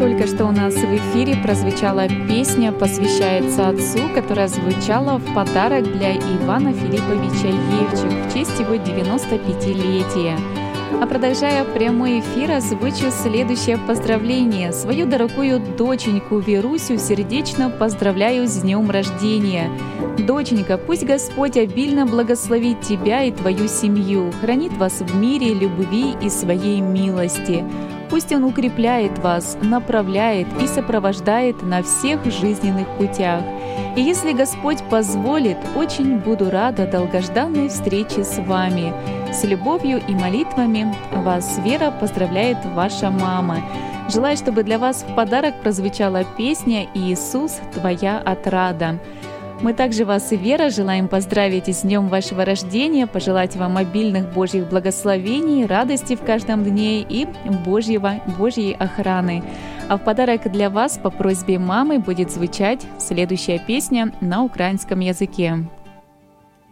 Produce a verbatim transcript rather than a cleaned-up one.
Только что у нас в эфире прозвучала песня «Посвящается Отцу», которая звучала в подарок для Ивана Филипповича Евчик в честь его девяностопятилетия. А продолжая прямой эфир, озвучу следующее поздравление. Свою дорогую доченьку Верусю сердечно поздравляю с днем рождения. Доченька, пусть Господь обильно благословит тебя и твою семью, хранит вас в мире, любви и своей милости. Пусть Он укрепляет вас, направляет и сопровождает на всех жизненных путях. И если Господь позволит, очень буду рада долгожданной встрече с вами. С любовью и молитвами вас, Вера, поздравляет ваша мама. Желаю, чтобы для вас в подарок прозвучала песня «Иисус, твоя отрада». Мы также вас, и Вера, желаем поздравить с днем вашего рождения, пожелать вам обильных Божьих благословений, радости в каждом дне и Божьего, Божьей охраны. А в подарок для вас по просьбе мамы будет звучать следующая песня на украинском языке.